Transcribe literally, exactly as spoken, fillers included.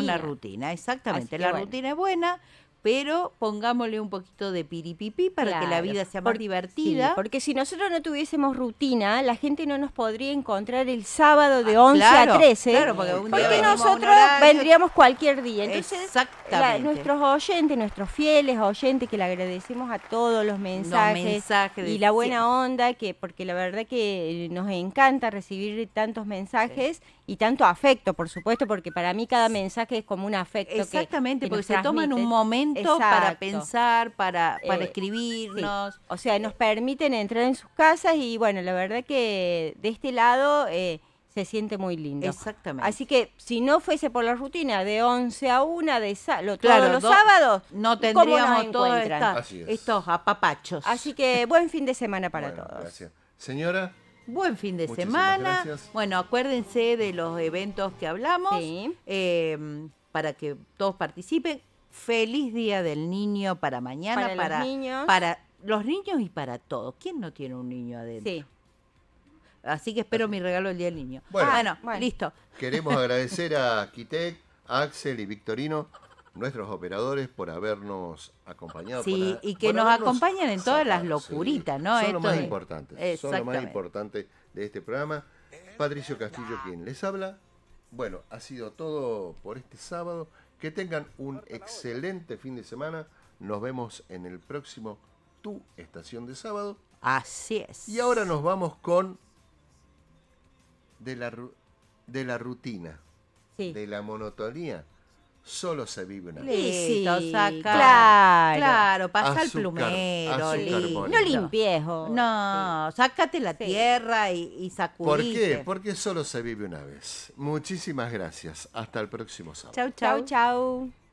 una rutina, exactamente. La bueno. rutina es buena, pero pongámosle un poquito de piripipí para Claro, que la vida sea más por- divertida. Sí, porque si nosotros no tuviésemos rutina, la gente no nos podría encontrar el sábado de Ah, once claro, a trece. claro, porque un día porque venimos a un nosotros horario- vendríamos cualquier día. Entonces, Exactamente. la- nuestros oyentes, nuestros fieles oyentes, que le agradecemos a todos los mensajes, mensajes de y la buena siempre. onda, que porque la verdad que nos encanta recibir tantos mensajes y tanto afecto, por supuesto, porque para mí cada mensaje es como un afecto. que- Exactamente, que porque nos se toman un transmiten. momento para Exacto. pensar, para, para Eh, escribirnos. Sí. O sea, nos permiten entrar en sus casas y bueno, la verdad que de este lado eh, se siente muy lindo. Exactamente. Así que si no fuese por la rutina de once a una de sa- lo, Claro, todos los do- sábados, no ¿cómo tendríamos nos todos encuentran? esta- Así es. estos apapachos. Así que buen fin de semana para Bueno, todos. gracias. Señora, Buen fin de muchísimas semana. gracias. Bueno, acuérdense de los eventos que hablamos, Sí. eh, para que todos participen. Feliz Día del Niño para mañana, Para los para niños. para los niños y para todos. ¿Quién no tiene un niño adentro? Sí. Así que espero mi regalo el Día del Niño. Bueno. Bueno, Bueno. listo. Queremos agradecer a Kitec, a Axel y Victorino, nuestros operadores, por habernos acompañado. Sí, por- y que por nos habernos acompañan en todas las sacado, locuritas, sí. ¿no? Son Esto lo más de- importante. Son lo más Exactamente. importante de este programa. Patricio Castillo, quien les habla. Bueno, ha sido todo por este sábado. Que tengan un excelente fin de semana. Nos vemos en el próximo Tu Estación de Sábado. Así es. Y ahora nos vamos con de la, ru- de la rutina, Sí. de la monotonía. Solo se vive una vez. Listo, Sí, saca. claro. Claro, pasa el Azúcar, plumero. azúcar listo. bonito. No limpies, jo. No, sácate la Sí. tierra y, y sacudite. ¿Por qué? Porque solo se vive una vez. Muchísimas gracias. Hasta el próximo sábado. Chau, Chau, chau. chau.